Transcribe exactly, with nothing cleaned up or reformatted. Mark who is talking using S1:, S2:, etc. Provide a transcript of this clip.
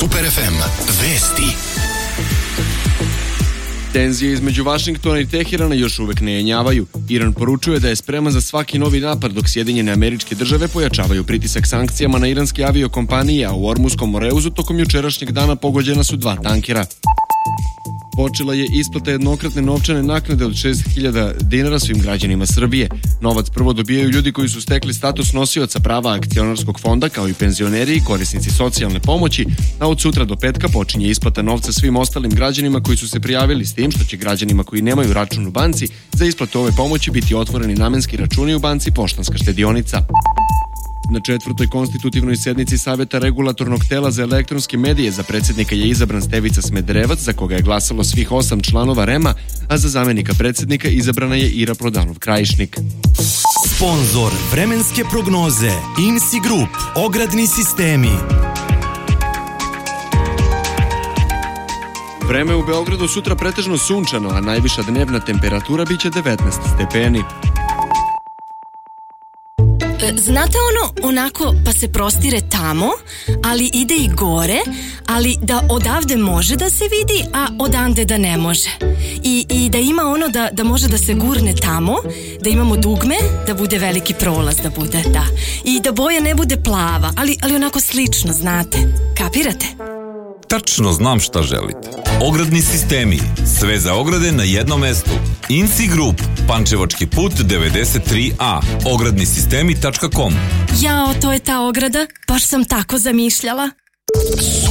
S1: Super ef em vesti.
S2: Tenzije između Vašingtona i Teherana još uvek ne jenjavaju. Iran poručuje da je spreman za svaki novi napad, dok Sjedinjene Američke Države pojačavaju pritisak sankcijama na iranske aviokompanije, a u Ormuskom Moreuzu tokom jučerašnjeg dana pogođena su dva tankera. Počela je isplata jednokratne novčane naknade od šest hiljada dinara svim građanima Srbije. Novac prvo dobijaju ljudi koji su stekli status nosioca prava akcionarskog fonda, kao i penzioneri i korisnici socijalne pomoći, a od sutra do petka počinje isplata novca svim ostalim građanima koji su se prijavili, s tim što će građanima koji nemaju račun u banci za isplatu ove pomoći biti otvoreni namenski računi u banci Poštanska štedionica. Na četvrtoj konstitutivnoj sednici Saveta regulatornog tela za elektronske medije za predsjednika je izabran Stevica Smederevac, za koga je glasalo svih osam članova REM-a, a za zamenika predsjednika izabrana je Ira Prodanov-Krajišnik.
S3: Sponzor vremenske prognoze I M S I Group, ogradni sistemi.
S2: Vreme u Beogradu sutra pretežno sunčano, a najviša dnevna temperatura biće devetnaest stepeni.
S4: Znate ono, onako pa se prostire tamo, ali ide i gore, ali da odavde može da se vidi, a odande da ne može. I, i da ima ono da, da može da se gurne tamo, da imamo dugme, da bude veliki prolaz da bude, da. I da boja ne bude plava, ali, ali onako slično, znate. Kapirate?
S5: Tačno znam šta želite. Ogradni sistemi. Sve za ograde na jednom mestu. I M S I Group. Pančevački put devedeset tri A. ogradni sistemi tačka com.
S4: Jao, to je ta ograda. Baš sam tako zamišljala.